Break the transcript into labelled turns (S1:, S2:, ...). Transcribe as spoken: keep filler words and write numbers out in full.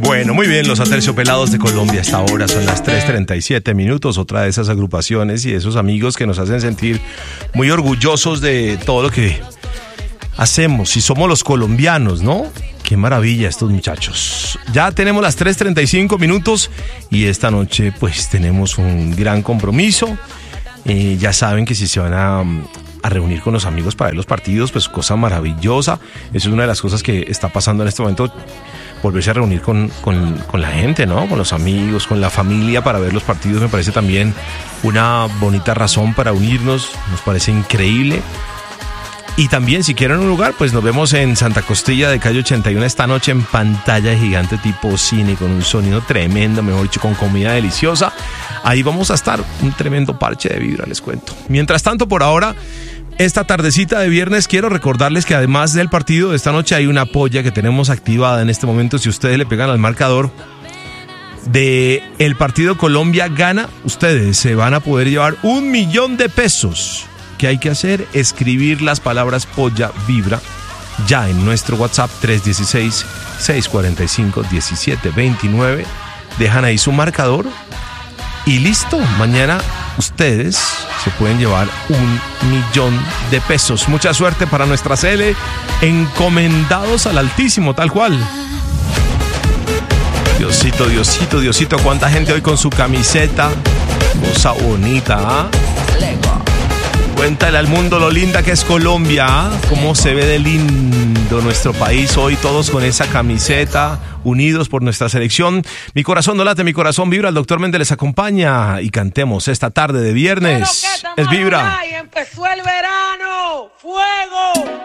S1: Bueno, muy bien, los Aterciopelados de Colombia hasta ahora son las tres treinta y siete minutos, otra de esas agrupaciones y esos amigos que nos hacen sentir muy orgullosos de todo lo que hacemos y somos los colombianos, ¿no? Qué maravilla estos muchachos. Ya tenemos las tres treinta y cinco minutos y esta noche pues tenemos un gran compromiso. Eh, ya saben que si se van a, a reunir con los amigos para ver los partidos, pues cosa maravillosa. Eso es una de las cosas que está pasando en este momento. Volverse a reunir con, con, con la gente, ¿no? Con los amigos, con la familia para ver los partidos me parece también una bonita razón para unirnos, nos parece increíble. Y también si quieren un lugar, pues nos vemos en Santa Costilla de calle ochenta y uno esta noche en pantalla gigante tipo cine con un sonido tremendo, mejor dicho, con comida deliciosa. Ahí vamos a estar, un tremendo parche de vibra, les cuento. Mientras tanto, por ahora, esta tardecita de viernes quiero recordarles que además del partido de esta noche hay una polla que tenemos activada en este momento. Si ustedes le pegan al marcador de el partido Colombia gana, ustedes se van a poder llevar un millón de pesos. ¿Qué hay que hacer? Escribir las palabras polla vibra ya en nuestro WhatsApp tres uno seis, seis cuatro cinco, uno siete dos nueve. Dejan ahí su marcador y listo. Mañana ustedes se pueden llevar un millón de pesos. Mucha suerte para nuestra C L, encomendados al Altísimo, tal cual. Diosito, Diosito, Diosito, cuánta gente hoy con su camiseta. Cosa bonita, ¿ah? Cuéntale al mundo lo linda que es Colombia, ¿ah? Cómo se ve de lindo nuestro país hoy, todos con esa camiseta, unidos por nuestra selección. Mi corazón no late, mi corazón vibra. El doctor Méndez les acompaña y cantemos esta tarde de viernes. Es Vibra.
S2: Y empezó el verano, fuego.